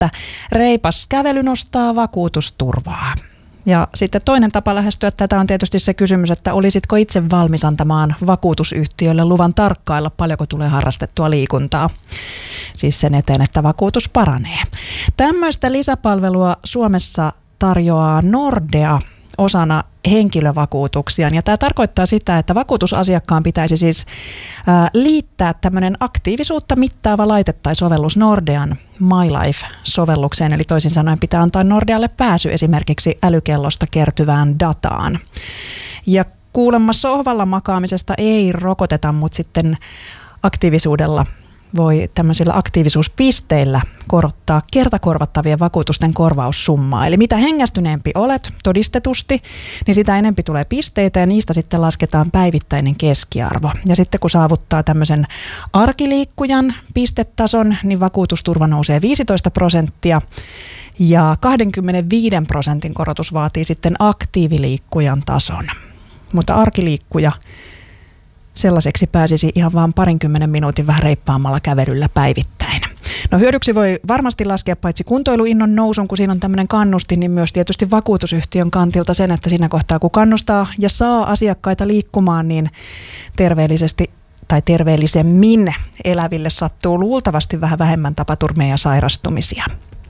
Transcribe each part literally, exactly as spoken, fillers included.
että reipas kävely nostaa vakuutusturvaa. Ja sitten toinen tapa lähestyä tätä on tietysti se kysymys, että olisitko itse valmis antamaan vakuutusyhtiölle luvan tarkkailla, paljonko tulee harrastettua liikuntaa. Siis sen eteen, että vakuutus paranee. Tämmöistä lisäpalvelua Suomessa tarjoaa Nordea osana henkilövakuutuksia. Ja tämä tarkoittaa sitä, että vakuutusasiakkaan pitäisi siis ää, liittää tämmöinen aktiivisuutta mittaava laite tai sovellus Nordean MyLife-sovellukseen. Eli toisin sanoen pitää antaa Nordealle pääsy esimerkiksi älykellosta kertyvään dataan. Ja kuulemma sohvalla makaamisesta ei rokoteta, mutta sitten aktiivisuudella voi tämmöisillä aktiivisuuspisteillä korottaa kertakorvattavien vakuutusten korvaussummaa. Eli mitä hengästyneempi olet todistetusti, niin sitä enempi tulee pisteitä ja niistä sitten lasketaan päivittäinen keskiarvo. Ja sitten kun saavuttaa tämmöisen arkiliikkujan pistetason, niin vakuutusturva nousee viisitoista prosenttia ja kaksikymmentäviisi prosentin korotus vaatii sitten aktiiviliikkujan tason. Mutta arkiliikkuja sellaiseksi pääsisi ihan vaan parinkymmenen minuutin vähän reippaammalla kävelyllä päivittäin. No hyödyksi voi varmasti laskea paitsi kuntoiluinnon nousun, kun siinä on tämmöinen kannustin, niin myös tietysti vakuutusyhtiön kantilta sen, että siinä kohtaa kun kannustaa ja saa asiakkaita liikkumaan, niin terveellisesti tai terveellisemmin eläville sattuu luultavasti vähän vähemmän tapaturmia ja sairastumisia.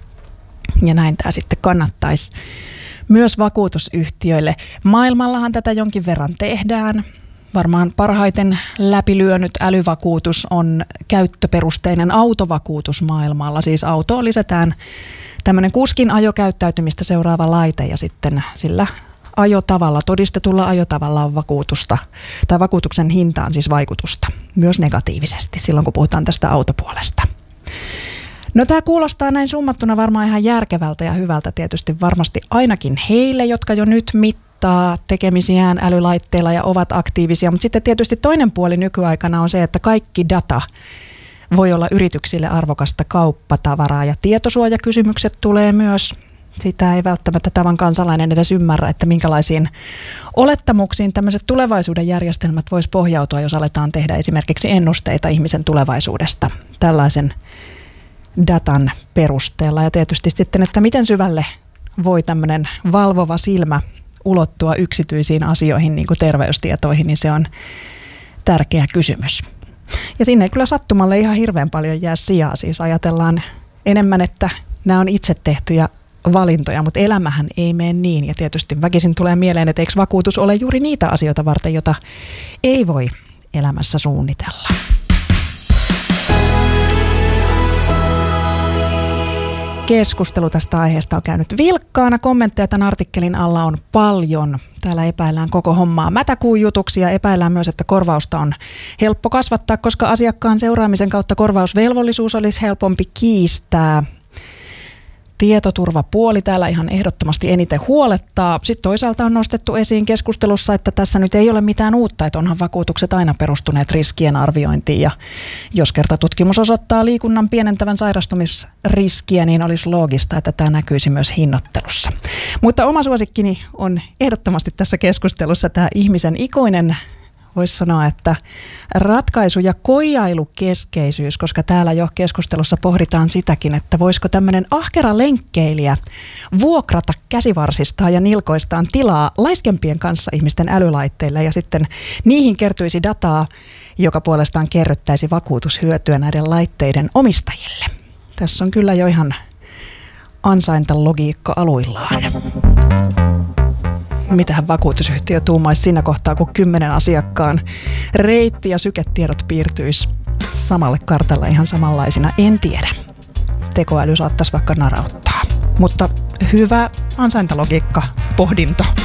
Ja näin tämä sitten kannattaisi myös vakuutusyhtiöille. Maailmallahan tätä jonkin verran tehdään. Varmaan parhaiten läpilyönyt älyvakuutus on käyttöperusteinen autovakuutus maailmalla. Siis autoon lisätään tämmöinen kuskin ajokäyttäytymistä seuraava laite ja sitten sillä ajotavalla, todistetulla ajotavalla on vakuutusta tai vakuutuksen hintaan siis vaikutusta myös negatiivisesti silloin, kun puhutaan tästä autopuolesta. No tämä kuulostaa näin summattuna varmaan ihan järkevältä ja hyvältä tietysti varmasti ainakin heille, jotka jo nyt mittaa tekemisiään älylaitteilla ja ovat aktiivisia, mutta sitten tietysti toinen puoli nykyaikana on se, että kaikki data voi olla yrityksille arvokasta kauppatavaraa ja tietosuojakysymykset tulee myös. Sitä ei välttämättä tavan kansalainen edes ymmärrä, että minkälaisiin olettamuksiin tämmöiset tulevaisuuden järjestelmät vois pohjautua, jos aletaan tehdä esimerkiksi ennusteita ihmisen tulevaisuudesta tällaisen datan perusteella. Ja tietysti sitten, että miten syvälle voi tämmöinen valvova silmä ulottua yksityisiin asioihin, niin kuin terveystietoihin, niin se on tärkeä kysymys. Ja sinne ei kyllä sattumalle ihan hirveän paljon jää sijaa. Siis ajatellaan enemmän, että nämä on itse tehtyjä valintoja, mutta elämähän ei mene niin. Ja tietysti väkisin tulee mieleen, että eikö vakuutus ole juuri niitä asioita varten, jota ei voi elämässä suunnitella. Keskustelu tästä aiheesta on käynyt vilkkaana. Kommentteja tämän artikkelin alla on paljon. Täällä epäillään koko hommaa mätäkuun jutuksi ja epäillään myös, että korvausta on helppo kasvattaa, koska asiakkaan seuraamisen kautta korvausvelvollisuus olisi helpompi kiistää. Tietoturvapuoli täällä ihan ehdottomasti eniten huolettaa. Sitten toisaalta on nostettu esiin keskustelussa, että tässä nyt ei ole mitään uutta, että onhan vakuutukset aina perustuneet riskien arviointiin. Ja jos kerta tutkimus osoittaa liikunnan pienentävän sairastumisriskiä, niin olisi loogista, että tämä näkyisi myös hinnoittelussa. Mutta oma suosikkini on ehdottomasti tässä keskustelussa tämä ihmisen ikuinen, voisi sanoa, että ratkaisu- ja koijailukeskeisyys, koska täällä jo keskustelussa pohditaan sitäkin, että voisiko tämmöinen ahkera lenkkeilijä vuokrata käsivarsistaan ja nilkoistaan tilaa laiskempien kanssa ihmisten älylaitteille ja sitten niihin kertyisi dataa, joka puolestaan kerryttäisi vakuutushyötyä näiden laitteiden omistajille. Tässä on kyllä jo ihan ansaintalogiikka aluillaan. Mitähän vakuutusyhtiö tuumaisi siinä kohtaa, kun kymmenen asiakkaan reitti- ja syketiedot piirtyisi samalle kartalle ihan samanlaisina. En tiedä. Tekoäly saattaisi vaikka narauttaa. Mutta hyvä ansaintalogiikka pohdinto.